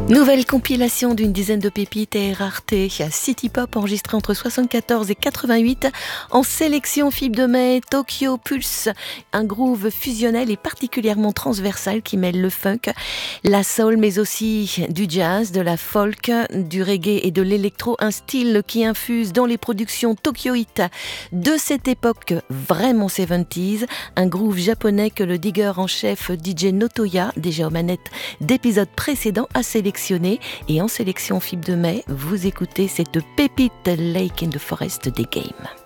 Nouvelle compilation d'une dizaine de pépites et raretés. City Pop enregistré entre 74 et 88. En sélection Fibre de Mai, Tokyo Pulse. Un groove fusionnel et particulièrement transversal qui mêle le funk, la soul mais aussi du jazz, de la folk, du reggae et de l'électro. Un style qui infuse dans les productions tokyoïtes de cette époque vraiment 70s. Un groove japonais que le digger en chef DJ Notoya, déjà aux manettes d'épisodes précédents, a sélectionné. Et en sélection Fibre de Mai, vous écoutez cette pépite Lake in the Forest des Games.